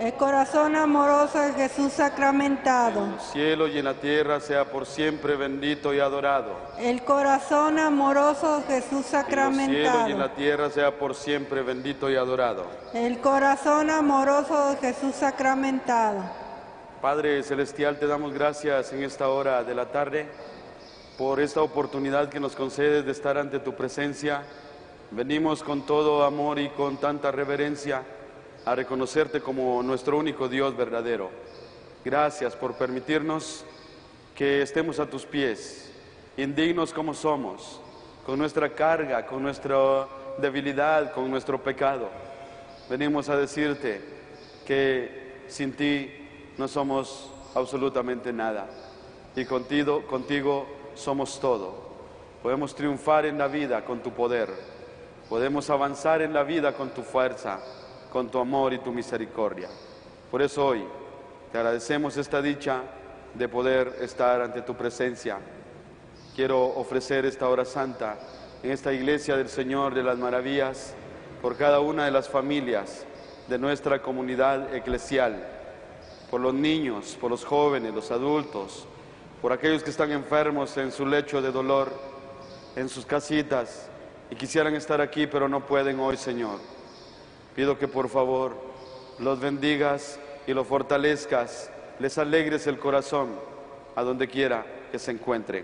El corazón amoroso de Jesús sacramentado. En el cielo y en la tierra sea por siempre bendito y adorado. El corazón amoroso de Jesús En el cielo y en sacramentado. la tierra sea por siempre bendito y adorado. El corazón amoroso de Jesús sacramentado. Padre Celestial, te damos gracias en esta hora de la tarde por esta oportunidad que nos concedes de estar ante tu presencia. Venimos con todo amor y con tanta reverencia a reconocerte como nuestro único Dios verdadero. Gracias por permitirnos que estemos a tus pies, indignos como somos, con nuestra carga, con nuestra debilidad, con nuestro pecado. Venimos a decirte que sin ti no somos absolutamente nada y contigo somos todo. Podemos triunfar en la vida con tu poder, podemos avanzar en la vida con tu fuerza, con tu amor y tu misericordia. Por eso hoy te agradecemos esta dicha de poder estar ante tu presencia. Quiero ofrecer esta hora santa en esta iglesia del Señor de las Maravillas por cada una de las familias de nuestra comunidad eclesial, por los niños, por los jóvenes, los adultos, por aquellos que están enfermos en su lecho de dolor, en sus casitas y quisieran estar aquí pero no pueden hoy, Señor. Pido que por favor los bendigas y los fortalezcas, les alegres el corazón a donde quiera que se encuentren.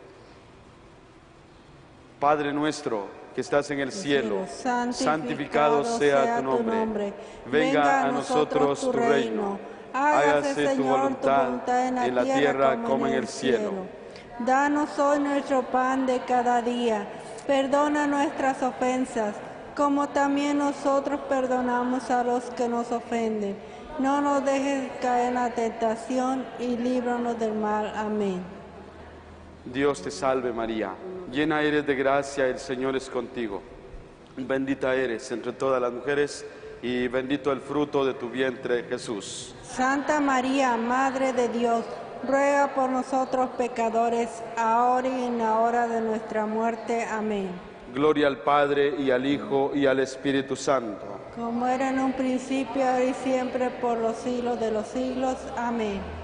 Padre nuestro que estás en el cielo, santificado sea tu nombre. Venga a nosotros tu reino. Hágase tu voluntad en la tierra como en el cielo. Danos hoy nuestro pan de cada día. Perdona nuestras ofensas, como también nosotros perdonamos a los que nos ofenden. No nos dejes caer en la tentación y líbranos del mal. Amén. Dios te salve María, llena eres de gracia, el Señor es contigo. Bendita eres entre todas las mujeres y bendito el fruto de tu vientre, Jesús. Santa María, Madre de Dios, ruega por nosotros pecadores, ahora y en la hora de nuestra muerte. Amén. Gloria al Padre, y al Hijo, y al Espíritu Santo. Como era en un principio, ahora y siempre, por los siglos de los siglos. Amén.